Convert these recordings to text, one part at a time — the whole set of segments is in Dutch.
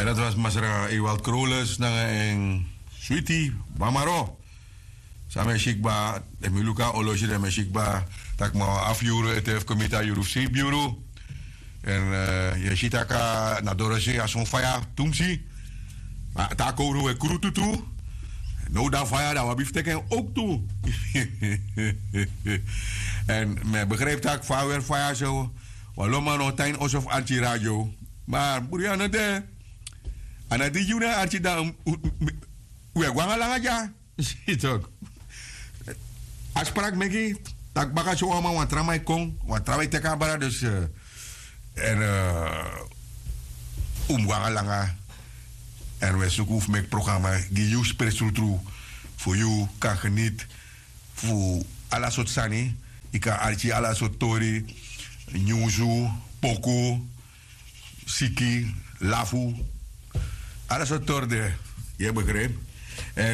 dat was Masra Ewald Kroles en Sweetie Bamaro. Samen Shikba, de Miluka Oloshi de Shikba, tak ma afjuren het heeft comité Europe Bureau. En je ziet dat na Dorosje als zo'n faya tumsi. Maar daar komen we krutu toe. Nou dat faya dat we bifteken ook toe. En men begrijpt dat ik faya zo. Waloma no tain osof anti radio. Maar Buriana de. En die juna anti dan. We gaan lang aja. Ziet ook. Afspraak meki. Tak baka zo allemaal wat tramai kong. Wat tramai tekabara dus. En gaan langa. En we zoeken met het programma. Die jou spiritueel. Voor jou kan geniet. Voor alle soort sani. Ik kan archi alle soort tori. Nyuzu, Poko, Siki, Lafu. Alles soort torde. Je begrijpt. En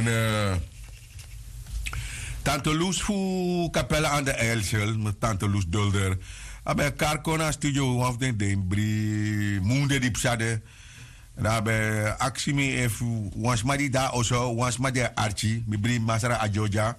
Tante Loes voor Capelle aan de IJssel. Met Tante Loes Dulder. Abe Karkona studio of den Dembri. Moende die psade. En abe Aximi ef wansmadi da oso. Wansmadi Archie. Mi bri Masara Ajoja.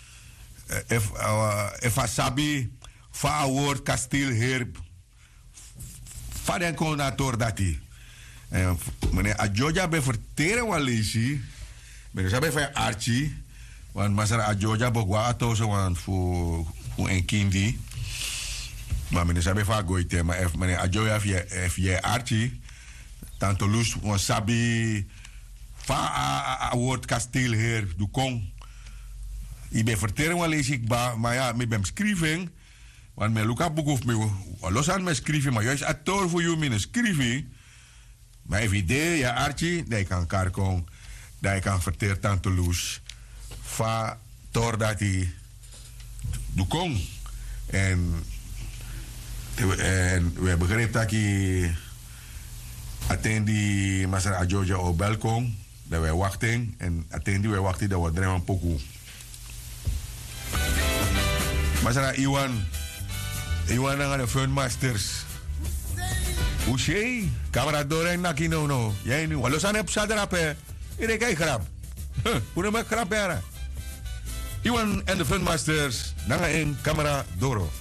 Ef asabi. Fa award kasteel heer. Fa den coördinator dati. En meneer Ajoja be verteren wat leesi. Meneer Sabe van Archie. Want Masara Ajoja bogwa atoso want voor een kindi. Maar meneer Sabe van goite. Maar meneer Ajoja heeft Archie. Tanto Luz want Sabi. Fa award kasteel heer. Du kong. Ik ben verteren wat leesi ik ba. Maar ja, ik ben schrijven. Want mijn Luca boek of me los aan me schrijven, maar juist acteur voor jou mijn schrijven. Maar even idee, ja Archie, dat je kan karkong, dat je kan verteren Tante Loes. Va tor dat hij doe kong. En we begrepen dat je attendi Masara Ajoja op balkon, dat wij wachten en attendi we wachten dat we dreigen pokoe. Masara Iwan. Iwan aan de Funmasters. Oesje, camera doorheen naar kino no. Jij nu, walos aan heb sadrape. Iedereen kijk grap. Hoe noem ik grap, Iwan en de Funmasters. Naar een camera doro.